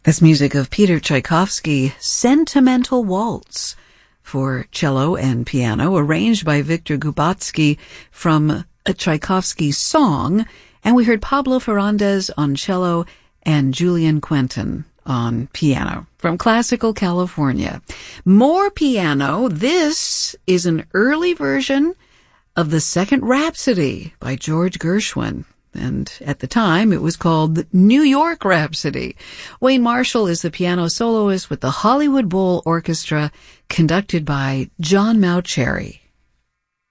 That's music of Peter Tchaikovsky, Sentimental Waltz, for cello and piano, arranged by Victor Gubatsky from a Tchaikovsky song, and we heard Pablo Ferrandez on cello and Julian Quentin on piano from Classical California. More piano. This is an early version of the Second Rhapsody by George Gershwin. And at the time, it was called the New York Rhapsody. Wayne Marshall is the piano soloist with the Hollywood Bowl Orchestra, conducted by John Mauceri.